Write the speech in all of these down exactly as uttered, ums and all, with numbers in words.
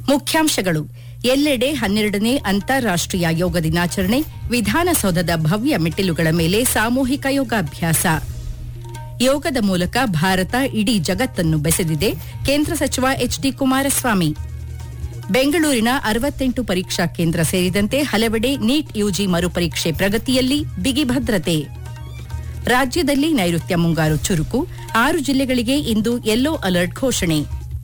ಮುಖ್ಯಾಂಶಗಳು. ಎಲ್ಲೆಡೆ ಹನ್ನೆರಡನೇ ಅಂತಾರಾಷ್ಟೀಯ ಯೋಗ ದಿನಾಚರಣೆ, ವಿಧಾನಸೌಧದ ಭವ್ಯ ಮೆಟ್ಟಿಲುಗಳ ಮೇಲೆ ಸಾಮೂಹಿಕ ಯೋಗಾಭ್ಯಾಸ. ಯೋಗದ ಮೂಲಕ ಭಾರತ ಇಡೀ ಜಗತ್ತನ್ನು ಬೆಸೆದಿದೆ, ಕೇಂದ್ರ ಸಚಿವ ಎಚ್ ಡಿ ಕುಮಾರಸ್ವಾಮಿ. ಬೆಂಗಳೂರಿನ ಅರವತ್ತೆಂಟು ಪರೀಕ್ಷಾ ಕೇಂದ್ರ ಸೇರಿದಂತೆ ಹಲವೆಡೆ ನೀಟ್ ಯುಜಿ ಮರುಪರೀಕ್ಷೆ ಪ್ರಗತಿಯಲ್ಲಿ ಬಿಗಿ ಭದ್ರತೆ. ರಾಜ್ಯದಲ್ಲಿ ನೈಋತ್ಯ ಮುಂಗಾರು ಚುರುಕು, ಆರು ಜಿಲ್ಲೆಗಳಿಗೆ ಇಂದು ಯೆಲ್ಲೋ ಅಲರ್ಟ್ ಘೋಷಣೆ.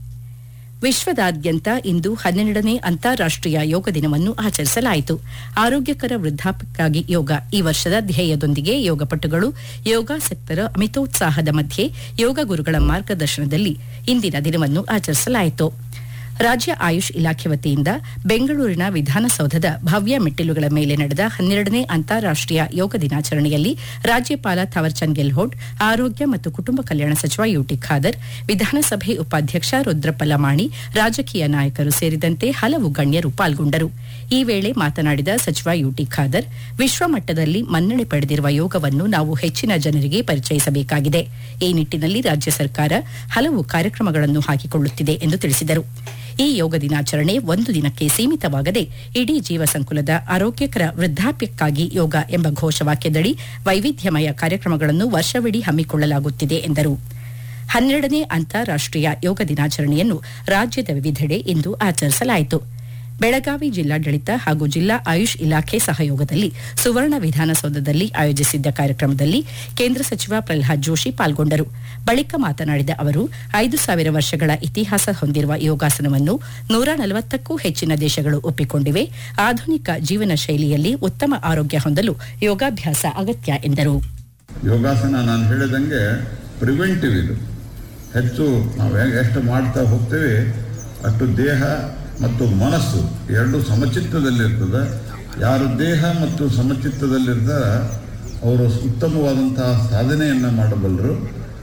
ವಿಶ್ವದಾದ್ಯಂತ ಇಂದು ಹನ್ನೆರಡನೇ ಅಂತಾರಾಷ್ಟೀಯ ಯೋಗ ದಿನವನ್ನು ಆಚರಿಸಲಾಯಿತು. ಆರೋಗ್ಯಕರ ವೃದ್ಧಾಪ್ಯಕ್ಕಾಗಿ ಯೋಗ ಈ ವರ್ಷದ ಧ್ಯೇಯದೊಂದಿಗೆ ಯೋಗಪಟುಗಳು, ಯೋಗಾಸಕ್ತರ ಅಮಿತೋತ್ಸಾಹದ ಮಧ್ಯೆ ಯೋಗ ಗುರುಗಳ ಮಾರ್ಗದರ್ಶನದಲ್ಲಿ ಇಂದಿನ ದಿನವನ್ನು ಆಚರಿಸಲಾಯಿತು. ರಾಜ್ಯ ಆಯುಷ್ ಇಲಾಖೆ ವತಿಯಿಂದ ಬೆಂಗಳೂರಿನ ವಿಧಾನಸೌಧದ ಭವ್ಯ ಮೆಟ್ಟಿಲುಗಳ ಮೇಲೆ ನಡೆದ ಹನ್ನೆರಡನೇ ಅಂತಾರಾಷ್ಟೀಯ ಯೋಗ ದಿನಾಚರಣೆಯಲ್ಲಿ ರಾಜ್ಯಪಾಲ ಥಾವರ್ಚಂದ್ ಗೆಹ್ಲೋಟ್, ಆರೋಗ್ಯ ಮತ್ತು ಕುಟುಂಬ ಕಲ್ಯಾಣ ಸಚಿವ ಯುಟಿ ಖಾದರ್, ವಿಧಾನಸಭೆ ಉಪಾಧ್ಯಕ್ಷ ರುದ್ರಪ್ಪ ಲಮಾಣಿ, ರಾಜಕೀಯ ನಾಯಕರು ಸೇರಿದಂತೆ ಹಲವು ಗಣ್ಯರು ಪಾಲ್ಗೊಂಡರು. ಈ ವೇಳೆ ಮಾತನಾಡಿದ ಸಚಿವ ಯುಟಿ ಖಾದರ್, ವಿಶ್ವಮಟ್ಟದಲ್ಲಿ ಮನ್ನಣೆ ಪಡೆದಿರುವ ಯೋಗವನ್ನು ನಾವು ಹೆಚ್ಚಿನ ಜನರಿಗೆ ಪರಿಚಯಿಸಬೇಕಾಗಿದೆ. ಈ ನಿಟ್ಟಿನಲ್ಲಿ ರಾಜ್ಯ ಸರ್ಕಾರ ಹಲವು ಕಾರ್ಯಕ್ರಮಗಳನ್ನು ಹಾಕಿಕೊಳ್ಳುತ್ತಿದೆ ಎಂದು ತಿಳಿಸಿದರು. ಈ ಯೋಗ ದಿನಾಚರಣೆ ಒಂದು ದಿನಕ್ಕೆ ಸೀಮಿತವಾಗದೆ ಇಡೀ ಜೀವ ಸಂಕುಲದ ಆರೋಗ್ಯಕರ ವೃದ್ಧಾಪ್ಯಕ್ಕಾಗಿ ಯೋಗ ಎಂಬ ಘೋಷವಾಕ್ಯದಡಿ ವೈವಿಧ್ಯಮಯ ಕಾರ್ಯಕ್ರಮಗಳನ್ನು ವರ್ಷವಿಡೀ ಹಮ್ಮಿಕೊಳ್ಳಲಾಗುತ್ತಿದೆ ಎಂದರು. ಹನ್ನೆರಡನೇ ಅಂತಾರಾಷ್ಟೀಯ ಯೋಗ ದಿನಾಚರಣೆಯನ್ನು ರಾಜ್ಯದ ವಿವಿಧೆಡೆ ಇಂದು ಆಚರಿಸಲಾಯಿತು. ಬೆಳಗಾವಿ ಜಿಲ್ಲಾಡಳಿತ ಹಾಗೂ ಜಿಲ್ಲಾ ಆಯುಷ್ ಇಲಾಖೆ ಸಹಯೋಗದಲ್ಲಿ ಸುವರ್ಣ ವಿಧಾನಸೌಧದಲ್ಲಿ ಆಯೋಜಿಸಿದ್ದ ಕಾರ್ಯಕ್ರಮದಲ್ಲಿ ಕೇಂದ್ರ ಸಚಿವ ಪ್ರಹ್ಲಾದ್ ಜೋಶಿ ಪಾಲ್ಗೊಂಡರು. ಬಳಿಕ ಮಾತನಾಡಿದ ಅವರು, ಐದು ಸಾವಿರ ವರ್ಷಗಳ ಇತಿಹಾಸ ಹೊಂದಿರುವ ಯೋಗಾಸನವನ್ನು ನೂರ ನಲವತ್ತಕ್ಕೂ ಹೆಚ್ಚಿನ ದೇಶಗಳು ಒಪ್ಪಿಕೊಂಡಿವೆ. ಆಧುನಿಕ ಜೀವನ ಶೈಲಿಯಲ್ಲಿ ಉತ್ತಮ ಆರೋಗ್ಯ ಹೊಂದಲು ಯೋಗಾಭ್ಯಾಸ ಅಗತ್ಯ ಎಂದರು. ಯೋಗಾಸನ ನಾನು ಹೇಳಿದಂಗೆ ಪ್ರಿವೆಂಟಿವ್, ಇದು ಹೆಚ್ಚು ನಾವು ಎಷ್ಟು ಮಾಡ್ತಾ ಹೋಗ್ತೇವೆ ಅಷ್ಟು ದೇಹ ಮತ್ತು ಮನಸ್ಸು ಎರಡು ಸಮಚಿತ್ತದಲ್ಲಿರ್ತದೆ. ಯಾರು ದೇಹ ಮತ್ತು ಸಮಚಿತ್ತದಲ್ಲಿರ್ತಾರೆ ಅವರು ಉತ್ತಮವಾದಂತಹ ಸಾಧನೆಯನ್ನು ಮಾಡಬಲ್ಲರು.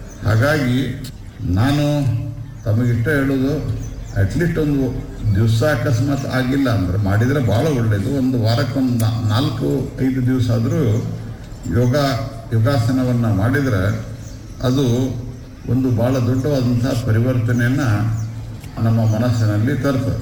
ಹಾಗಾಗಿ ನಾನು ತಮಗಿಷ್ಟ ಹೇಳೋದು, ಅಟ್ಲೀಸ್ಟ್ ಒಂದು ದಿವಸ ಅಕಸ್ಮಾತ್ ಆಗಿಲ್ಲ ಅಂದರೆ ಮಾಡಿದರೆ ಭಾಳ ಒಳ್ಳೆಯದು. ಒಂದು ವಾರಕ್ಕೊಂದು ನಾಲ್ಕು ಐದು ದಿವಸ ಆದರೂ ಯೋಗ ಯೋಗಾಸನವನ್ನು ಮಾಡಿದರೆ ಅದು ಒಂದು ಭಾಳ ದೊಡ್ಡವಾದಂತಹ ಪರಿವರ್ತನೆಯನ್ನು ನಮ್ಮ ಮನಸ್ಸಿನಲ್ಲಿ ತರ್ತದೆ.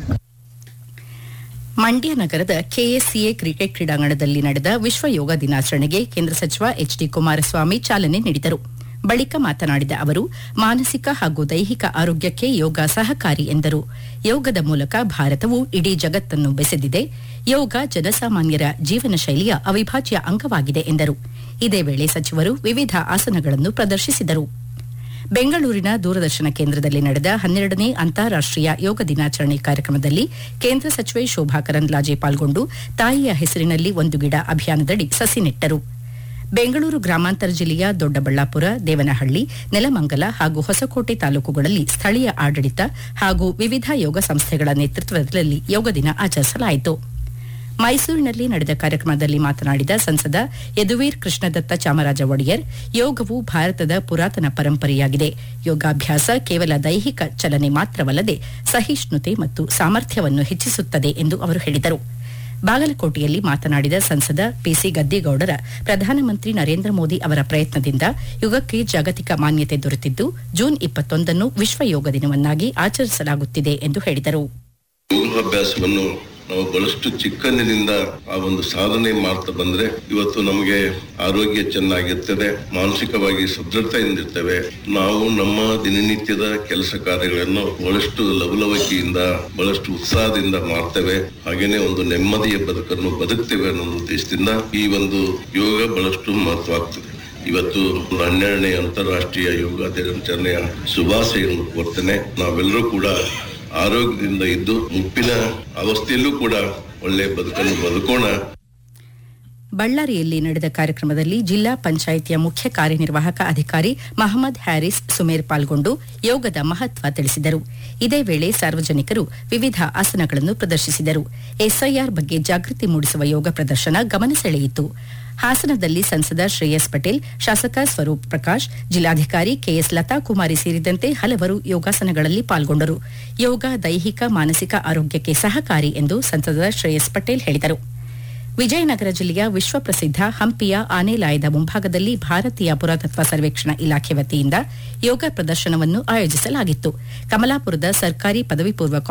ಮಂಡ್ಯ ನಗರದ ಕೆಎಸ್ಸಿಎ ಕ್ರಿಕೆಟ್ ಕ್ರೀಡಾಂಗಣದಲ್ಲಿ ನಡೆದ ವಿಶ್ವ ಯೋಗ ದಿನಾಚರಣೆಗೆ ಕೇಂದ್ರ ಸಚಿವ ಎಚ್ ಡಿ ಕುಮಾರಸ್ವಾಮಿ ಚಾಲನೆ ನೀಡಿದರು. ಬಳಿಕ ಮಾತನಾಡಿದ ಅವರು, ಮಾನಸಿಕ ಹಾಗೂ ದೈಹಿಕ ಆರೋಗ್ಯಕ್ಕೆ ಯೋಗ ಸಹಕಾರಿ ಎಂದರು. ಯೋಗದ ಮೂಲಕ ಭಾರತವು ಇಡೀ ಜಗತ್ತನ್ನು ಬೆಸೆದಿದೆ. ಯೋಗ ಜನಸಾಮಾನ್ಯರ ಜೀವನ ಶೈಲಿಯ ಅವಿಭಾಜ್ಯ ಅಂಗವಾಗಿದೆ ಎಂದರು. ಇದೇ ವೇಳೆ ಸಚಿವರು ವಿವಿಧ ಆಸನಗಳನ್ನು ಪ್ರದರ್ಶಿಸಿದರು. ಬೆಂಗಳೂರಿನ ದೂರದರ್ಶನ ಕೇಂದ್ರದಲ್ಲಿ ನಡೆದ ಹನ್ನೆರಡನೇ ಅಂತಾರಾಷ್ಟೀಯ ಯೋಗ ದಿನಾಚರಣೆ ಕಾರ್ಯಕ್ರಮದಲ್ಲಿ ಕೇಂದ್ರ ಸಚಿವೆ ಶೋಭಾ ಕರಂದ್ಲಾಜೆ ಪಾಲ್ಗೊಂಡು ತಾಯಿಯ ಹೆಸರಿನಲ್ಲಿ ಒಂದು ಗಿಡ ಅಭಿಯಾನದಡಿ ಸಸಿ ನೆಟ್ಟರು. ಬೆಂಗಳೂರು ಗ್ರಾಮಾಂತರ ಜಿಲ್ಲೆಯ ದೊಡ್ಡಬಳ್ಳಾಪುರ, ದೇವನಹಳ್ಳಿ, ನೆಲಮಂಗಲ ಹಾಗೂ ಹೊಸಕೋಟೆ ತಾಲೂಕುಗಳಲ್ಲಿ ಸ್ಥಳೀಯ ಆಡಳಿತ ಹಾಗೂ ವಿವಿಧ ಯೋಗ ಸಂಸ್ಥೆಗಳ ನೇತೃತ್ವದಲ್ಲಿ ಯೋಗ ದಿನ ಆಚರಿಸಲಾಯಿತು. ಮೈಸೂರಿನಲ್ಲಿ ನಡೆದ ಕಾರ್ಯಕ್ರಮದಲ್ಲಿ ಮಾತನಾಡಿದ ಸಂಸದ ಯದುವೀರ್ ಕೃಷ್ಣದತ್ತ ಚಾಮರಾಜ ಒಡೆಯರ್, ಯೋಗವು ಭಾರತದ ಪುರಾತನ ಪರಂಪರೆಯಾಗಿದೆ. ಯೋಗಾಭ್ಯಾಸ ಕೇವಲ ದೈಹಿಕ ಚಲನೆ ಮಾತ್ರವಲ್ಲದೆ ಸಹಿಷ್ಣುತೆ ಮತ್ತು ಸಾಮರ್ಥ್ಯವನ್ನು ಹೆಚ್ಚಿಸುತ್ತದೆ ಎಂದು ಅವರು ಹೇಳಿದರು. ಬಾಗಲಕೋಟೆಯಲ್ಲಿ ಮಾತನಾಡಿದ ಸಂಸದ ಪಿಸಿ ಗದ್ದಿಗೌಡರ, ಪ್ರಧಾನಮಂತ್ರಿ ನರೇಂದ್ರ ಮೋದಿ ಅವರ ಪ್ರಯತ್ನದಿಂದ ಯೋಗಕ್ಕೆ ಜಾಗತಿಕ ಮಾನ್ಯತೆ ದೊರೆತಿದ್ದು ಜೂನ್ ಇಪ್ಪತ್ತೊಂದನ್ನು ವಿಶ್ವ ಯೋಗ ದಿನವನ್ನಾಗಿ ಆಚರಿಸಲಾಗುತ್ತಿದೆ ಎಂದು ಹೇಳಿದರು. ಯೋಗಾಭ್ಯಾಸವನ್ನು ನಾವು ಬಹಳಷ್ಟು ಚಿಕ್ಕಂದಿನಿಂದ ಆ ಒಂದು ಸಾಧನೆ ಮಾಡ್ತಾ ಬಂದ್ರೆ ಇವತ್ತು ನಮಗೆ ಆರೋಗ್ಯ ಚೆನ್ನಾಗಿರ್ತದೆ, ಮಾನಸಿಕವಾಗಿ ಸದೃಢತೆಯಿಂದಿರ್ತೇವೆ. ನಾವು ನಮ್ಮ ದಿನನಿತ್ಯದ ಕೆಲಸ ಕಾರ್ಯಗಳನ್ನು ಬಹಳಷ್ಟು ಲವಲವಿಕೆಯಿಂದ ಬಹಳಷ್ಟು ಉತ್ಸಾಹದಿಂದ ಮಾಡ್ತೇವೆ. ಹಾಗೇನೆ ಒಂದು ನೆಮ್ಮದಿಯ ಬದುಕನ್ನು ಬದುಕ್ತೇವೆ ಅನ್ನೋ ಉದ್ದೇಶದಿಂದ ಈ ಒಂದು ಯೋಗ ಬಹಳಷ್ಟು ಮಹತ್ವ ಆಗ್ತದೆ. ಇವತ್ತು ಹನ್ನೆರಡನೇ ಅಂತಾರಾಷ್ಟ್ರೀಯ ಯೋಗ ದಿನಾಚರಣೆಯ ಶುಭಾಶಯಗಳನ್ನು ಕೋರ್ತೇನೆ. ನಾವೆಲ್ಲರೂ ಕೂಡ ಆರೋಗ್ಯದಿಂದ ಇದ್ದು ಮುಪ್ಪಿನ ಅವಸ್ಥೆಯಲ್ಲೂ ಕೂಡ ಒಳ್ಳೆಯ ಬದುಕನ್ನು ಬದುಕೋಣ. ಬಳ್ಳಾರಿಯಲ್ಲಿ ನಡೆದ ಕಾರ್ಯಕ್ರಮದಲ್ಲಿ ಜಿಲ್ಲಾ ಪಂಚಾಯಿತಿಯ ಮುಖ್ಯ ಕಾರ್ಯನಿರ್ವಾಹಕ ಅಧಿಕಾರಿ ಮಹಮ್ಮದ್ ಹ್ಯಾರಿಸ್ ಸುಮೇರ್ ಪಾಲ್ಗೊಂಡು ಯೋಗದ ಮಹತ್ವ ತಿಳಿಸಿದರು. ಇದೇ ವೇಳೆ ಸಾರ್ವಜನಿಕರು ವಿವಿಧ ಆಸನಗಳನ್ನು ಪ್ರದರ್ಶಿಸಿದರು. ಎಸ್ಐಆರ್ ಬಗ್ಗೆ ಜಾಗೃತಿ ಮೂಡಿಸುವ ಯೋಗ ಪ್ರದರ್ಶನ ಗಮನ ಸೆಳೆಯಿತು. ಹಾಸನದಲ್ಲಿ ಸಂಸದ ಶ್ರೇಯಸ್ ಪಟೇಲ್, ಶಾಸಕ ಸ್ವರೂಪ್ ಪ್ರಕಾಶ್, ಜಿಲ್ಲಾಧಿಕಾರಿ ಕೆಎಸ್ ಲತಾ ಕುಮಾರಿ ಸೇರಿದಂತೆ ಹಲವರು ಯೋಗಾಸನಗಳಲ್ಲಿ ಪಾಲ್ಗೊಂಡರು. ಯೋಗ ದೈಹಿಕ ಮಾನಸಿಕ ಆರೋಗ್ಯಕ್ಕೆ ಸಹಕಾರಿ ಎಂದು ಸಂಸದ ಶ್ರೇಯಸ್ ಪಟೇಲ್ ಹೇಳಿದರು. ವಿಜಯನಗರ ಜಿಲ್ಲೆಯ ವಿಶ್ವಪ್ರಸಿದ್ಧ ಹಂಪಿಯ ಆನೆಲಾಯದ ಮುಂಭಾಗದಲ್ಲಿ ಭಾರತೀಯ ಪುರಾತತ್ವ ಸರ್ವೇಕ್ಷಣಾ ಇಲಾಖೆ ವತಿಯಿಂದ ಯೋಗ ಪ್ರದರ್ಶನವನ್ನು ಆಯೋಜಿಸಲಾಗಿತ್ತು. ಕಮಲಾಪುರದ ಸರ್ಕಾರಿ ಪದವಿ ಪೂರ್ವ